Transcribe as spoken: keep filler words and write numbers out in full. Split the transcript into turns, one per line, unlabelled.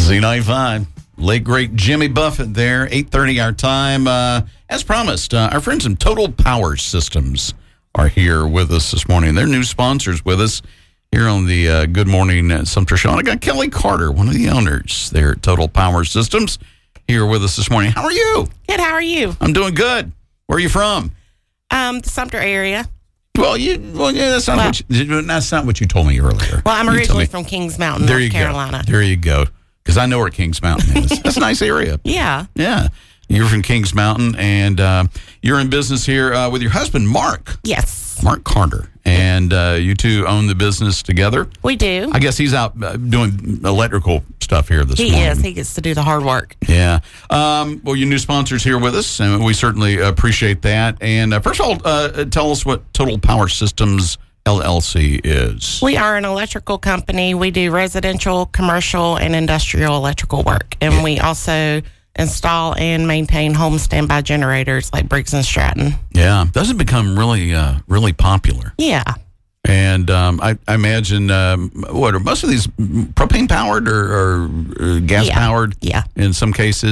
Z ninety-five, late great Jimmy Buffett there, eight thirty our time. Uh, as promised, uh, our friends from Total Power Systems are here with us this morning. They're new sponsors with us here on the uh, Good Morning uh, Sumter Show. And I got Kelly Carter, one of the owners there at Total Power Systems, here with us this morning. How are you?
Good, how are you?
I'm doing good. Where are you from?
Um, the Sumter area.
Well, you, well, yeah, that's not,
Well,
what you, that's not what you told me earlier.
Well, I'm
You told
originally
me-
from Kings Mountain,
There
North
you
Carolina.
go. There you go. Because I know where Kings Mountain is. That's a nice area.
Yeah.
Yeah. You're from Kings Mountain, and uh, you're in business here uh, with your husband, Mark.
Yes.
Mark Carter. And uh, you two own the business together.
We do.
I guess he's out uh, doing electrical stuff here this
He
morning.
is. He gets to do the hard work.
Yeah. Um, well, your new sponsor's here with us, and we certainly appreciate that. And uh, first of all, uh, tell us what Total Power Systems L L C is.
We are an electrical company. We do residential, commercial, and industrial electrical work. And we also install and maintain home standby generators like Briggs and Stratton.
Yeah. Doesn't become really, uh, really popular.
Yeah.
And um, I, I imagine, um, what, are most of these propane powered or, or uh, gas
Yeah.
powered
Yeah.
in some cases?